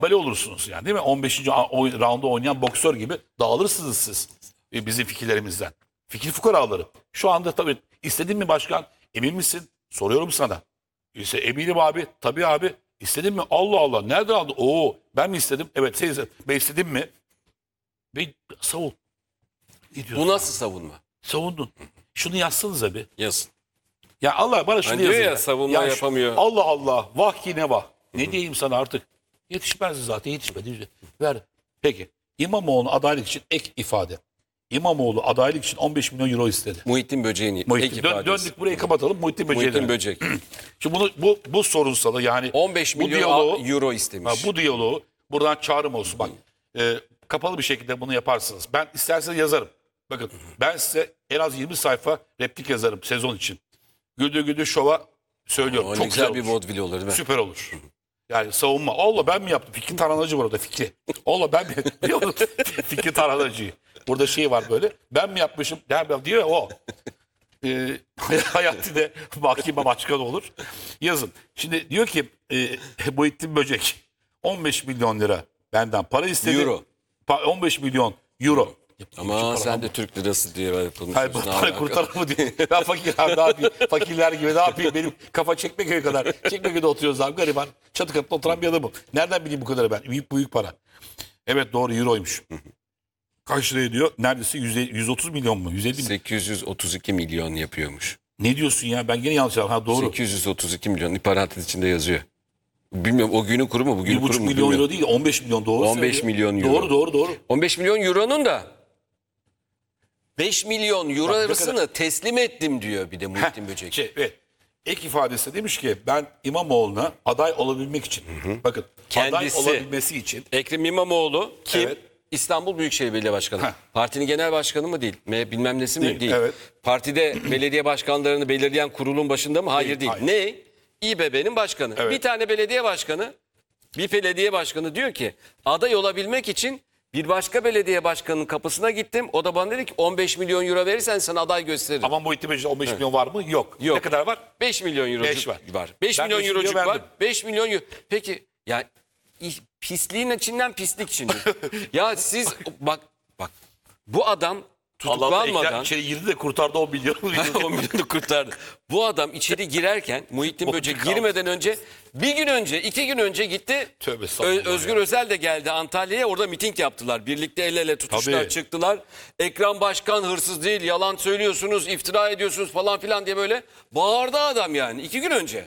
böyle olursunuz yani, değil mi? 15. roundda oynayan boksör gibi dağılırsınız siz bizim fikirlerimizden. Fikir fukaraları. Şu anda tabii istedin mi başkan? Emin misin? Soruyorum sana. İşte eminim abi. Tabii abi. İstedin mi? Allah Allah. Nereden aldın? Oo, ben mi istedim? Evet, sen istedin. Ben istedim mi? Ve savun. Ne diyorsun? Bu nasıl savunma? Savundun. Şunu yazsanıza bir. Yazın. Ya Allah bana şunu Hani diyor yazın. ya, savunma yapamıyor. Allah Allah. Vah ki ne vah. Ne diyeyim sana artık? Yetişmez zaten, yetişmedi. Ver. Peki. İmamoğlu adaylık için ek ifade. İmamoğlu adaylık için 15 milyon euro istedi. Muhittin Böceğin Muhittin, ek ifadesi. döndük burayı kapatalım. Muhittin Böceği'ne. Muhittin Böcek. Şimdi bu sorunsalı yani 15 bu milyon diyaloğu, euro istemiş. bu diyaloğu buradan çağrım olsun. Bak kapalı bir şekilde bunu yaparsınız. Ben isterseniz yazarım. Bakın ben size en az 20 sayfa replik yazarım sezon için. Güldür Güldür Şov'a söylüyorum. O Çok ne güzel olur. bir vaudeville olur değil mi? Süper olur. Yani savunma. Allah ben mi yaptım? Fikri Tarhanacı var orada, Fikri. Allah ben mi? Biliyor musun? Fikri Tarhanacı. Burada şey var böyle. Ben mi yapmışım? Diyor ya o. Hayati de mahkeme başkanı olur. Yazın. Şimdi diyor ki Muhittin Böcek 15 milyon lira benden para istedi. Euro. 15 milyon euro. Ama sen de Türk lirası diye Hayır, konuşuyorsun. bu para kurtarır mı diye. Ben fakirler ne yapayım? Fakirler gibi ne yapayım? Benim kafa Çekmeköy'e kadar. Çekmeköy'de oturuyoruz abi, gariban. Çatı katında oturan bir adamım. Nereden bileyim bu kadarı ben? Büyük para. Evet doğru, euroymuş. Kaç lira ediyor? Neredeyse 130 milyon mu? 150 mi? 832 milyon yapıyormuş. Ne diyorsun ya? Ben gene yanlış anladım. Ha doğru. 832 milyon parantez içinde yazıyor. Bilmiyorum o günün kuru mu? Bugünün 1,5 kuru mu? milyon Bilmiyorum. euro değil, 15 milyon doğru 15 söylüyor. milyon euro. Doğru. 15 milyon euronun da 5 milyon euro Bak, ne arasını teslim ettim diyor bir de Muhittin Böcek. Evet. Ek ifadesi demiş ki ben İmamoğlu'na aday olabilmek için. Bakın Kendisi. aday olabilmesi için. Ekrem İmamoğlu kim? Evet. İstanbul Büyükşehir Belediye Başkanı. Heh. Partinin genel başkanı mı değil? Bilmem nesi mi? Değil, Değil. evet. Partide belediye başkanlarını belirleyen kurulun başında mı? Hayır değil. Hayır. Ne? İBB'nin başkanı. Evet. Bir tane belediye başkanı, diyor ki aday olabilmek için bir başka belediye başkanının kapısına gittim. O da bana dedi ki 15 milyon euro verirsen sana aday gösteririm. Ama Muhittin Böcek'te 15 milyon var mı? Yok. Yok. Ne kadar var? 5 milyon euro 5 var. 5 Ben milyon 5 eurocuk milyon var. verdim. 5 milyon euro. Peki ya pisliğin içinden pislik şimdi. Ya siz bak bu adam tutuklanmadan İçeri girdi de kurtardı 10 milyon. 10 milyonu kurtardı. Bu adam içeri girerken Muhittin Böcek kaldı. girmeden önce bir gün önce 2 gün önce gitti. Tövbe estağfurullah Özgür ya. Özel de geldi Antalya'ya, orada miting yaptılar. Birlikte el ele tutuştular, Tabii. çıktılar. Ekrem Başkan hırsız değil, yalan söylüyorsunuz, iftira ediyorsunuz falan filan diye böyle bağırdı adam yani 2 gün önce.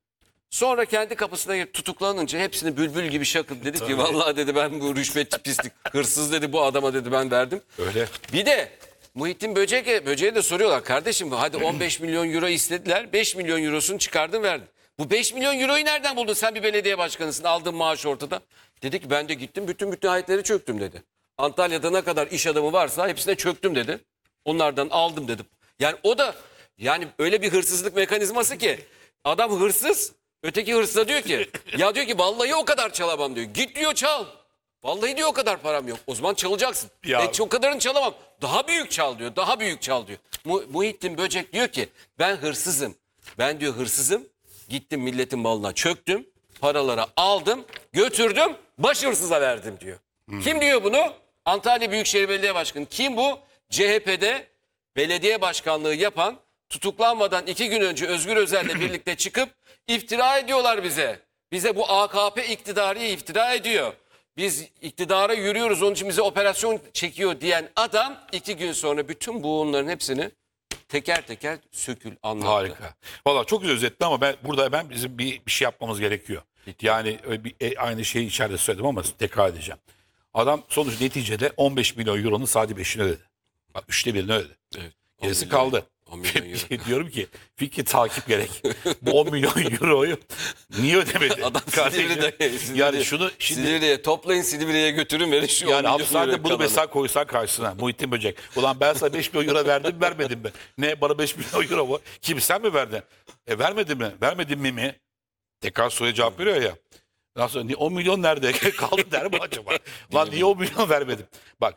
Sonra kendi kapısına girip tutuklanınca hepsini bülbül gibi şakıp dedi ki vallahi dedi ben bu rüşvetçi pislik hırsız dedi bu adama dedi ben verdim. Öyle. Bir de Muhittin Böcek'e de soruyorlar kardeşim hadi 15 milyon euro istediler 5 milyon eurosunu çıkardın verdin. Bu 5 milyon euroyu nereden buldun sen bir belediye başkanısın aldığın maaş ortada. Dedi ki ben de gittim bütün müteahhitleri çöktüm dedi. Antalya'da ne kadar iş adamı varsa hepsine çöktüm dedi. Onlardan aldım dedim. Yani o da yani öyle bir hırsızlık mekanizması ki adam hırsız. Öteki hırsız da diyor ki ya diyor ki vallahi o kadar çalamam diyor. Git diyor çal. Vallahi diyor o kadar param yok. O zaman çalacaksın. Ya. O kadarını çalamam. Daha büyük çal diyor. Daha büyük çal diyor. Muhittin Böcek diyor ki ben hırsızım. Ben diyor hırsızım. Gittim milletin malına çöktüm. Paraları aldım. Götürdüm. Baş hırsıza verdim diyor. Kim diyor bunu? Antalya Büyükşehir Belediye Başkanı. Kim bu? CHP'de belediye başkanlığı yapan tutuklanmadan 2 gün önce Özgür Özel'le birlikte çıkıp iftira ediyorlar bize. Bize bu AKP iktidarı iftira ediyor. Biz iktidara yürüyoruz onun için bize operasyon çekiyor diyen adam 2 gün sonra bütün bunların hepsini teker teker anlattı. Harika. Valla çok güzel özetti ama burada bizim bir şey yapmamız gerekiyor. Yani aynı şeyi içeride söyledim ama tekrar edeceğim. Adam sonuç neticede 15 milyon euronun sadece 5'ini ödedi. Bak 3'te 1'ini ödedi. Evet, Gerisi 10 milyon, kaldı. 10 milyon euro. Diyorum ki Fikri takip gerek. Bu 10 milyon euroyu niye ödemedi? Adam Kardeşim, yani şunu şimdi Silivri'ye toplayın Silivri'ye götürün verin şu 10 yani milyon hapishanede euro bunu kalanı. mesela koysan karşısına Muhittin Böcek. Ulan ben sana 5 milyon euro verdim vermedim mi? Ne bana 5 milyon euro mu? Kim sen mi verdin? Vermedin mi? Vermedin mi? Tekrar soruya cevap veriyor ya. Ondan sonra 10 milyon nerede kaldı der mi acaba? Lan niye 10 milyon vermedim? Bak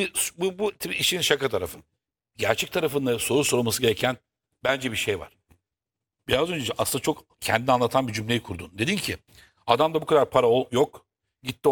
bu işin şaka tarafı. Gerçek tarafında soru sorulması gereken bence bir şey var. Biraz önce aslında çok kendi anlatan bir cümleyi kurdun. Dedin ki adamda bu kadar para yok. Gitti